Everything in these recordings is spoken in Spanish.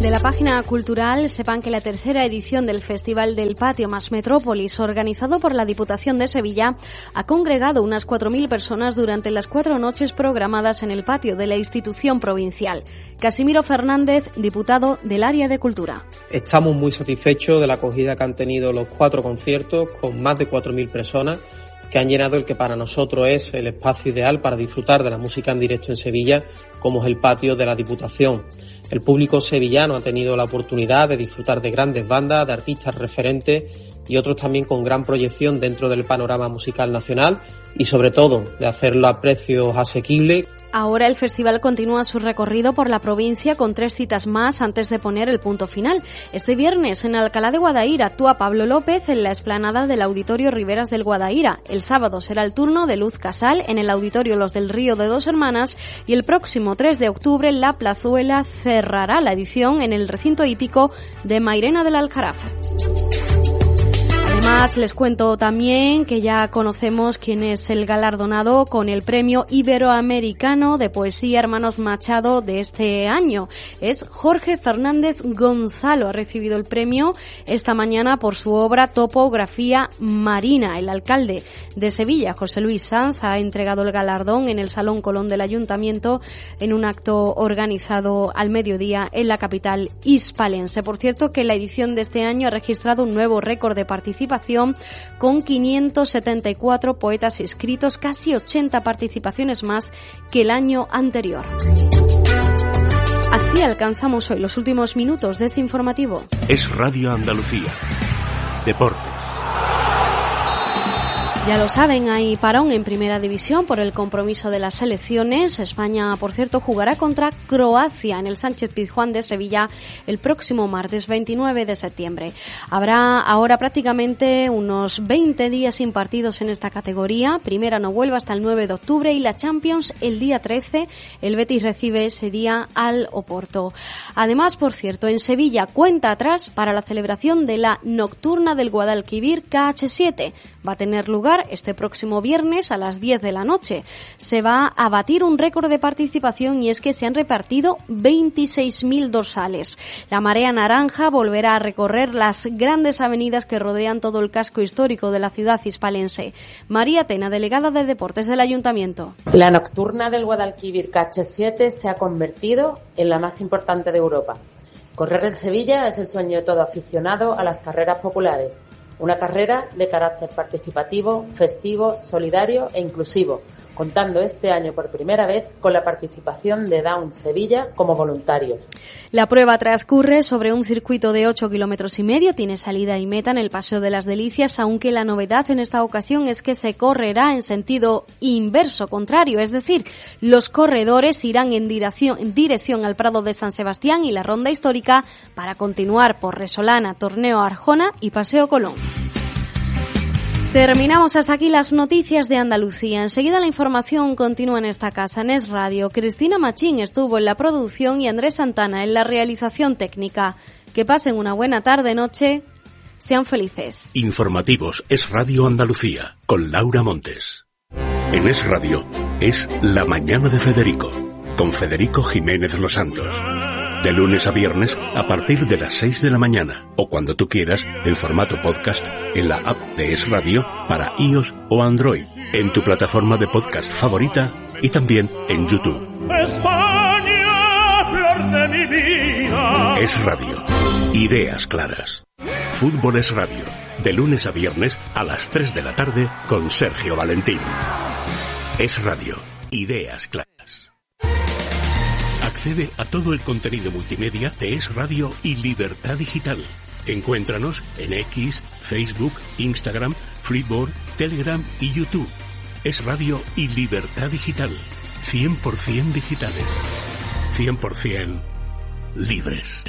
De la página cultural, sepan que la tercera edición del Festival del Patio más Metrópolis, organizado por la Diputación de Sevilla, ha congregado unas 4.000 personas durante las 4 noches programadas en el patio de la institución provincial. Casimiro Fernández, diputado del área de Cultura. Estamos muy satisfechos de la acogida que han tenido los 4 conciertos, con más de 4.000 personas, que han llenado el que para nosotros es el espacio ideal para disfrutar de la música en directo en Sevilla, como es el patio de la Diputación. El público sevillano ha tenido la oportunidad de disfrutar de grandes bandas, de artistas referentes y otros también con gran proyección dentro del panorama musical nacional y sobre todo de hacerlo a precios asequibles. Ahora el festival continúa su recorrido por la provincia con 3 citas más antes de poner el punto final. Este viernes en Alcalá de Guadaira actúa Pablo López en la explanada del Auditorio Riberas del Guadaira. El sábado será el turno de Luz Casal en el Auditorio Los del Río de Dos Hermanas y el próximo 3 de octubre la Plazuela cerrará la edición en el recinto hípico de Mairena del Alcaraz. Además, les cuento también que ya conocemos quién es el galardonado con el Premio Iberoamericano de Poesía Hermanos Machado de este año. Es Jorge Fernández Gonzalo. Ha recibido el premio esta mañana por su obra Topografía Marina. El alcalde de Sevilla, José Luis Sanz, ha entregado el galardón en el Salón Colón del Ayuntamiento en un acto organizado al mediodía en la capital hispalense. Por cierto, que la edición de este año ha registrado un nuevo récord de participación con 574 poetas inscritos, casi 80 participaciones más que el año anterior. Así alcanzamos hoy los últimos minutos de este informativo. Es Radio Andalucía. Deportes. Ya lo saben, hay parón en Primera División por el compromiso de las selecciones. España, por cierto, jugará contra Croacia en el Sánchez-Pizjuán de Sevilla el próximo martes 29 de septiembre. Habrá ahora prácticamente unos 20 días sin partidos en esta categoría. Primera no vuelve hasta el 9 de octubre y la Champions el día 13. El Betis recibe ese día al Oporto. Además, por cierto, en Sevilla cuenta atrás para la celebración de la Nocturna del Guadalquivir KH7. Va a tener lugar este próximo viernes a las 10 de la noche. Se va a batir un récord de participación y es que se han repartido 26.000 dorsales. La Marea Naranja volverá a recorrer las grandes avenidas que rodean todo el casco histórico de la ciudad hispalense. María Tena, delegada de Deportes del Ayuntamiento. La Nocturna del Guadalquivir KH7 se ha convertido en la más importante de Europa. Correr en Sevilla es el sueño de todo aficionado a las carreras populares. Una carrera de carácter participativo, festivo, solidario e inclusivo, contando este año por primera vez con la participación de Down Sevilla como voluntarios. La prueba transcurre sobre un circuito de 8,5 kilómetros, tiene salida y meta en el Paseo de las Delicias, aunque la novedad en esta ocasión es que se correrá en sentido inverso, contrario, es decir, los corredores irán en dirección al Prado de San Sebastián y la Ronda Histórica para continuar por Resolana, Torneo Arjona y Paseo Colón. Terminamos hasta aquí las noticias de Andalucía. Enseguida la información continúa en esta casa, en Es Radio. Cristina Machín estuvo en la producción y Andrés Santana en la realización técnica. Que pasen una buena tarde-noche. Sean felices. Informativos Es Radio Andalucía, con Laura Montes. En Es Radio es La Mañana de Federico, con Federico Jiménez Los Santos. De lunes a viernes a partir de las 6 de la mañana o cuando tú quieras en formato podcast en la app de Es Radio para iOS o Android, en tu plataforma de podcast favorita y también en YouTube. España, flor de mi vida. Es Radio. Ideas claras. Fútbol Es Radio. De lunes a viernes a las 3 de la tarde con Sergio Valentín. Es Radio. Ideas claras. Accede a todo el contenido multimedia de Es Radio y Libertad Digital. Encuéntranos en X, Facebook, Instagram, Flipboard, Telegram y YouTube. Es Radio y Libertad Digital. 100% digitales. 100% libres.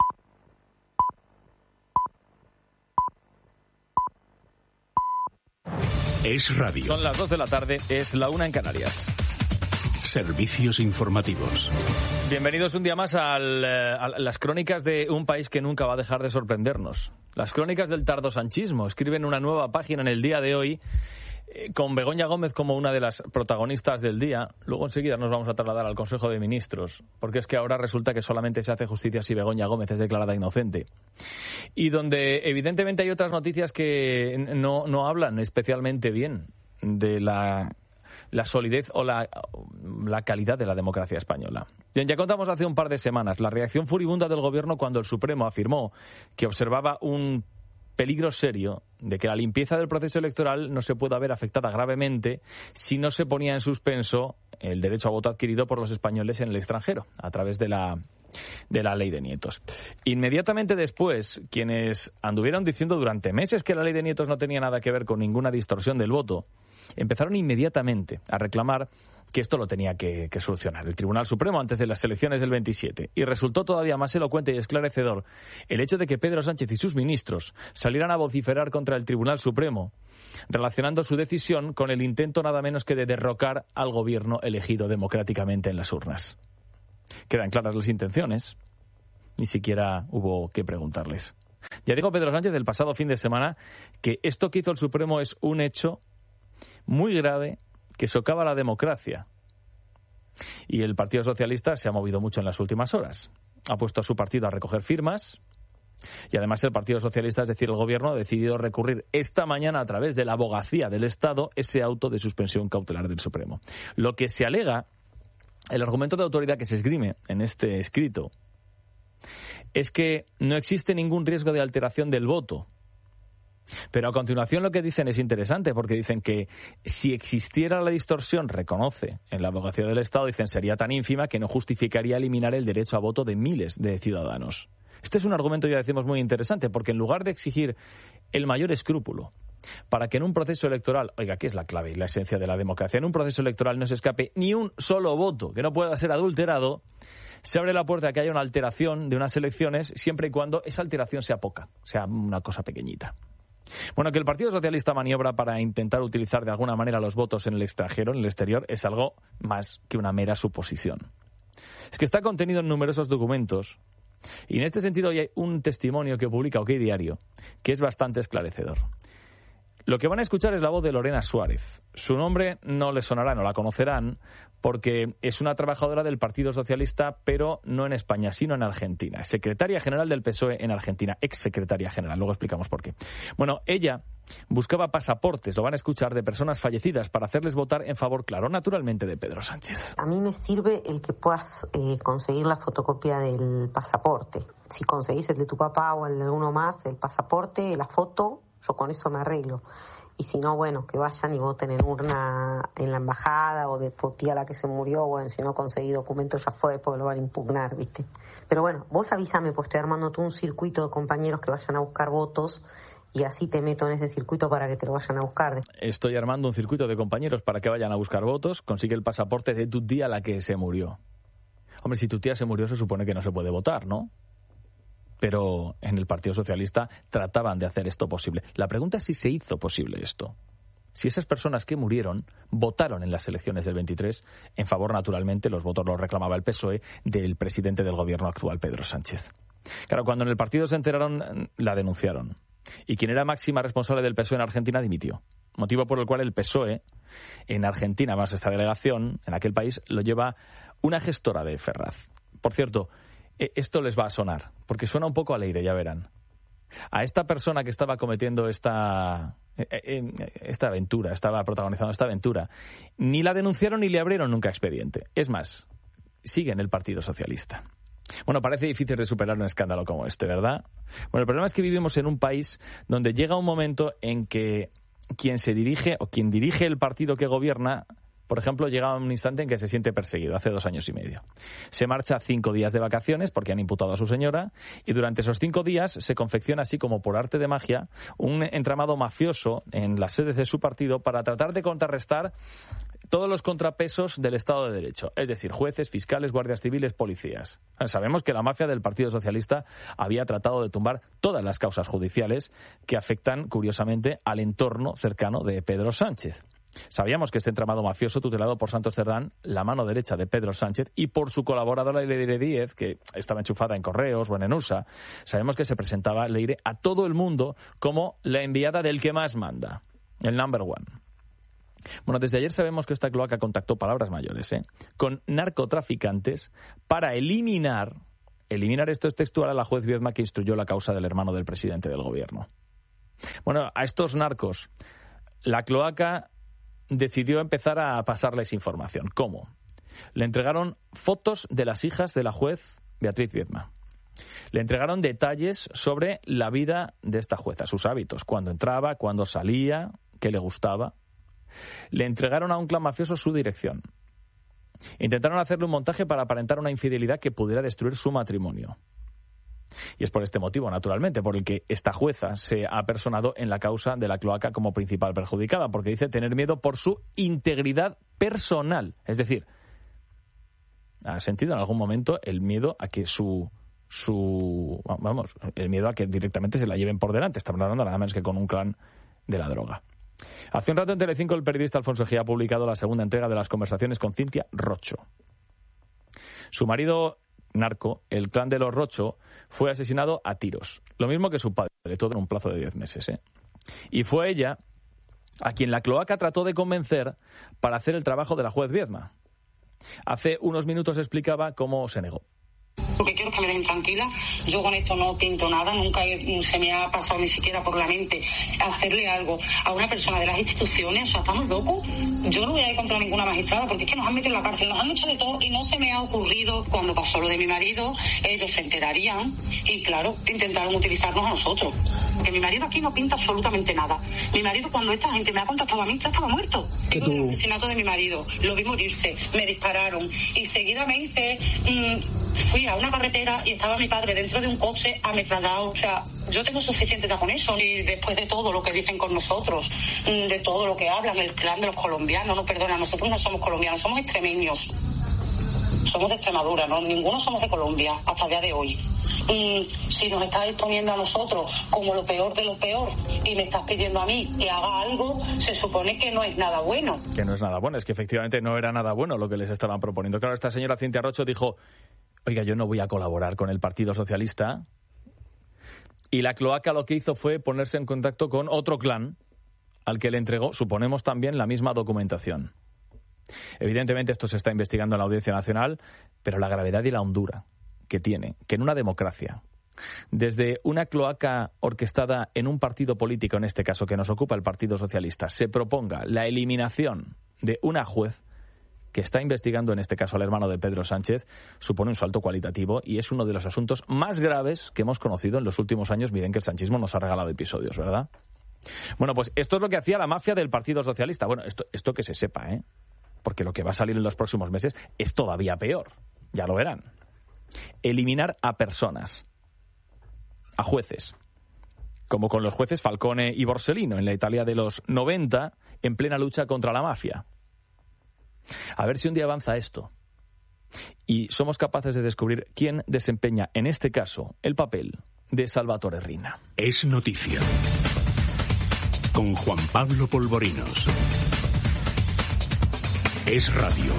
Es Radio. Son las 2 de la tarde, es la 1 en Canarias. Servicios informativos. Bienvenidos un día más a las crónicas de un país que nunca va a dejar de sorprendernos. Las crónicas del tardosanchismo escriben una nueva página en el día de hoy con Begoña Gómez como una de las protagonistas del día. Luego enseguida nos vamos a trasladar al Consejo de Ministros, porque es que ahora resulta que solamente se hace justicia si Begoña Gómez es declarada inocente. Y donde evidentemente hay otras noticias que no hablan especialmente bien de la solidez o la calidad de la democracia española. Ya contamos hace un par de semanas la reacción furibunda del Gobierno cuando el Supremo afirmó que observaba un peligro serio de que la limpieza del proceso electoral no se pueda ver afectada gravemente si no se ponía en suspenso el derecho a voto adquirido por los españoles en el extranjero a través de la ley de nietos. Inmediatamente después, quienes anduvieron diciendo durante meses que la ley de nietos no tenía nada que ver con ninguna distorsión del voto, empezaron inmediatamente a reclamar que esto lo tenía que solucionar el Tribunal Supremo antes de las elecciones del 27. Y resultó todavía más elocuente y esclarecedor el hecho de que Pedro Sánchez y sus ministros salieran a vociferar contra el Tribunal Supremo, relacionando su decisión con el intento nada menos que de derrocar al gobierno elegido democráticamente en las urnas. Quedan claras las intenciones, ni siquiera hubo que preguntarles. Ya dijo Pedro Sánchez el pasado fin de semana que esto que hizo el Supremo es un hecho muy grave que socava la democracia. Y el Partido Socialista se ha movido mucho en las últimas horas. Ha puesto a su partido a recoger firmas y además el Partido Socialista, es decir, el Gobierno, ha decidido recurrir esta mañana a través de la abogacía del Estado ese auto de suspensión cautelar del Supremo. Lo que se alega, el argumento de autoridad que se esgrime en este escrito, es que no existe ningún riesgo de alteración del voto. Pero a continuación lo que dicen es interesante, porque dicen que si existiera la distorsión, reconoce en la abogacía del Estado, dicen sería tan ínfima que no justificaría eliminar el derecho a voto de miles de ciudadanos. Este es un argumento, ya decimos, muy interesante, porque en lugar de exigir el mayor escrúpulo para que en un proceso electoral, oiga, ¿qué es la clave y la esencia de la democracia? En un proceso electoral no se escape ni un solo voto que no pueda ser adulterado, se abre la puerta a que haya una alteración de unas elecciones siempre y cuando esa alteración sea poca, sea una cosa pequeñita. Bueno, que el Partido Socialista maniobra para intentar utilizar de alguna manera los votos en el extranjero, en el exterior, es algo más que una mera suposición. Es que está contenido en numerosos documentos y en este sentido hay un testimonio que publica OK Diario que es bastante esclarecedor. Lo que van a escuchar es la voz de Lorena Suárez. Su nombre no les sonará, no la conocerán, porque es una trabajadora del Partido Socialista, pero no en España, sino en Argentina. Secretaria general del PSOE en Argentina, exsecretaria general. Luego explicamos por qué. Bueno, ella buscaba pasaportes, lo van a escuchar, de personas fallecidas para hacerles votar en favor, claro, naturalmente, de Pedro Sánchez. A mí me sirve el que puedas conseguir la fotocopia del pasaporte. Si conseguís el de tu papá o el de alguno más, el pasaporte, la foto, yo con eso me arreglo. Y si no, bueno, que vayan y voten en urna en la embajada o de tu tía la que se murió. Bueno, si no conseguí documentos ya fue, porque lo van a impugnar, ¿viste? Pero bueno, vos avísame, pues estoy armando tú un circuito de compañeros que vayan a buscar votos y así te meto en ese circuito para que te lo vayan a buscar. Estoy armando un circuito de compañeros para que vayan a buscar votos. Consigue el pasaporte de tu tía la que se murió. Hombre, si tu tía se murió se supone que no se puede votar, ¿no? Pero en el Partido Socialista trataban de hacer esto posible. La pregunta es si se hizo posible esto. Si esas personas que murieron votaron en las elecciones del 23 en favor, naturalmente, los votos los reclamaba el PSOE, del presidente del gobierno actual, Pedro Sánchez. Claro, cuando en el partido se enteraron, la denunciaron. Y quien era máxima responsable del PSOE en Argentina dimitió. Motivo por el cual el PSOE en Argentina, más esta delegación, en aquel país, lo lleva una gestora de Ferraz. Por cierto, esto les va a sonar, porque suena un poco al aire, ya verán. A esta persona que estaba cometiendo esta aventura, estaba protagonizando esta aventura, ni la denunciaron ni le abrieron nunca expediente. Es más, sigue en el Partido Socialista. Bueno, parece difícil de superar un escándalo como este, ¿verdad? Bueno, el problema es que vivimos en un país donde llega un momento en que quien dirige el partido que gobierna, por ejemplo, llega un instante en que se siente perseguido, hace 2 años y medio. Se marcha 5 días de vacaciones porque han imputado a su señora y durante esos 5 días se confecciona, así como por arte de magia, un entramado mafioso en las sedes de su partido para tratar de contrarrestar todos los contrapesos del Estado de Derecho, es decir, jueces, fiscales, guardias civiles, policías. Sabemos que la mafia del Partido Socialista había tratado de tumbar todas las causas judiciales que afectan, curiosamente, al entorno cercano de Pedro Sánchez. Sabíamos que este entramado mafioso, tutelado por Santos Cerdán, la mano derecha de Pedro Sánchez, y por su colaboradora Leire Díez, que estaba enchufada en Correos o en Enusa, sabemos que se presentaba Leire a todo el mundo como la enviada del que más manda, el number one. Bueno, desde ayer sabemos que esta cloaca contactó, palabras mayores, con narcotraficantes para eliminar, esto es textual, a la juez Viedma que instruyó la causa del hermano del presidente del gobierno. Bueno, a estos narcos, la cloaca decidió empezar a pasarles información. ¿Cómo? Le entregaron fotos de las hijas de la juez Beatriz Viedma. Le entregaron detalles sobre la vida de esta jueza, sus hábitos, cuándo entraba, cuándo salía, qué le gustaba. Le entregaron a un clan mafioso su dirección. Intentaron hacerle un montaje para aparentar una infidelidad que pudiera destruir su matrimonio. Y es por este motivo, naturalmente, por el que esta jueza se ha personado en la causa de la cloaca como principal perjudicada, porque dice tener miedo por su integridad personal. Es decir, ha sentido en algún momento el miedo a que el miedo a que directamente se la lleven por delante. Estamos hablando nada menos que con un clan de la droga. Hace un rato en Telecinco el periodista Alfonso Gía ha publicado la segunda entrega de las conversaciones con Cintia Rocho. Su marido narco, el clan de los Rocho, fue asesinado a tiros. Lo mismo que su padre, todo en un plazo de 10 meses. Y fue ella a quien la cloaca trató de convencer para hacer el trabajo de la juez Viedma. Hace unos minutos explicaba cómo se negó. Lo que quiero es que me dejen tranquila. Yo con esto no pinto nada. Nunca se me ha pasado ni siquiera por la mente hacerle algo a una persona de las instituciones. O sea, ¿estamos locos? Yo no voy a ir contra ninguna magistrada porque es que nos han metido en la cárcel, nos han hecho de todo y no se me ha ocurrido. Cuando pasó lo de mi marido, ellos se enterarían y, claro, intentaron utilizarnos a nosotros. Porque mi marido aquí no pinta absolutamente nada. Mi marido, cuando esta gente me ha contactado a mí, ya estaba muerto. El asesinato de mi marido, lo vi morirse, me dispararon y seguidamente fui a una carretera y estaba mi padre dentro de un coche ametrallado. O sea, yo tengo suficiente ya con eso. Y después de todo lo que dicen con nosotros, de todo lo que hablan, el clan de los colombianos, no, perdona, nosotros no somos colombianos, somos extremeños. Somos de Extremadura, ¿no? Ninguno somos de Colombia hasta el día de hoy. Si nos estás exponiendo a nosotros como lo peor de lo peor y me estás pidiendo a mí que haga algo, se supone que no es nada bueno. Que no es nada bueno, es que efectivamente no era nada bueno lo que les estaban proponiendo. Claro, esta señora Cintia Rocho dijo: oiga, yo no voy a colaborar con el Partido Socialista. Y la cloaca lo que hizo fue ponerse en contacto con otro clan al que le entregó, suponemos también, la misma documentación. Evidentemente esto se está investigando en la Audiencia Nacional, pero la gravedad y la hondura que tiene, que en una democracia, desde una cloaca orquestada en un partido político, en este caso que nos ocupa el Partido Socialista, se proponga la eliminación de una juez que está investigando, en este caso al hermano de Pedro Sánchez, supone un salto cualitativo y es uno de los asuntos más graves que hemos conocido en los últimos años. Miren que el sanchismo nos ha regalado episodios, ¿verdad? Bueno, pues esto es lo que hacía la mafia del Partido Socialista. Bueno, esto que se sepa, porque lo que va a salir en los próximos meses es todavía peor. Ya lo verán. Eliminar a personas, a jueces, como con los jueces Falcone y Borsellino en la Italia de los 90, en plena lucha contra la mafia. A ver si un día avanza esto y somos capaces de descubrir quién desempeña, en este caso, el papel de Salvatore Riina. Es noticia. Con Juan Pablo Polvorinos. Es radio.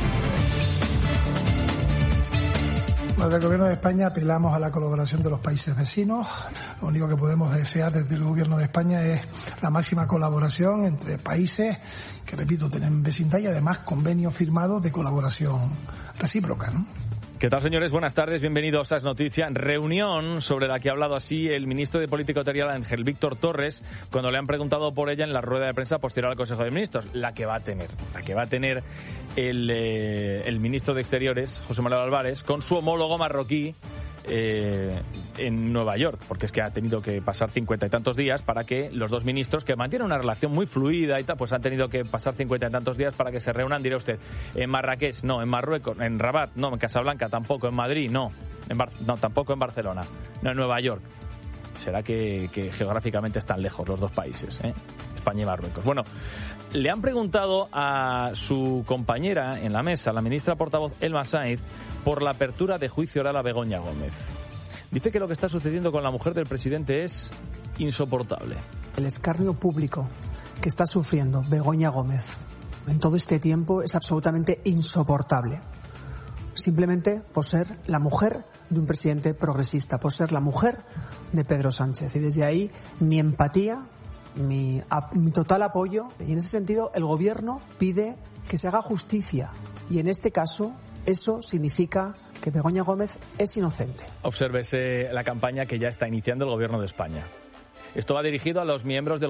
Desde el Gobierno de España apelamos a la colaboración de los países vecinos. Lo único que podemos desear desde el Gobierno de España es la máxima colaboración entre países que, repito, tienen vecindad y además convenios firmados de colaboración recíproca, ¿no? ¿Qué tal, señores? Buenas tardes, bienvenidos a Es Noticia. Reunión sobre la que ha hablado así el ministro de Política Exterior, Ángel Víctor Torres, cuando le han preguntado por ella en la rueda de prensa posterior al Consejo de Ministros. La que va a tener el ministro de Exteriores, José Manuel Álvarez, con su homólogo marroquí en Nueva York, porque es que ha tenido que pasar 50 y tantos días para que los dos ministros, que mantienen una relación muy fluida y tal, pues han tenido que pasar 50 y tantos días para que se reúnan, dirá usted, en Marrakech, no, en Marruecos, en Rabat, no, en Casablanca tampoco, en Madrid, no, tampoco en Barcelona, no, en Nueva York. Será que geográficamente están lejos los dos países, España y Marruecos. Bueno, le han preguntado a su compañera en la mesa, la ministra portavoz Elma Sainz, por la apertura de juicio oral a Begoña Gómez. Dice que lo que está sucediendo con la mujer del presidente es insoportable. El escarnio público que está sufriendo Begoña Gómez en todo este tiempo es absolutamente insoportable. Simplemente por ser la mujer de un presidente progresista, por ser la mujer de Pedro Sánchez. Y desde ahí mi empatía mi total apoyo, y en ese sentido el Gobierno pide que se haga justicia, y en este caso eso significa que Begoña Gómez es inocente. Obsérvese la campaña que ya está iniciando el Gobierno de España. Esto va dirigido a los miembros del